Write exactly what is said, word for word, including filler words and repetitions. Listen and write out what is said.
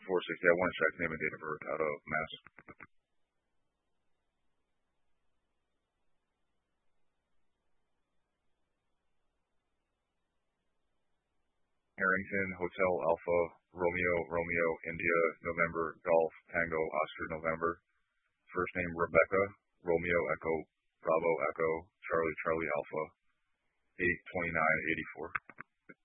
four six. Yeah, one check name and date of birth out of Mass. Harrington, Hotel Alpha, Romeo, Romeo, India, November, Golf, Tango, Oscar, November. First name Rebecca, Romeo, Echo, Bravo, Echo, Charlie, Charlie, Alpha, eight twenty-nine eighty-four.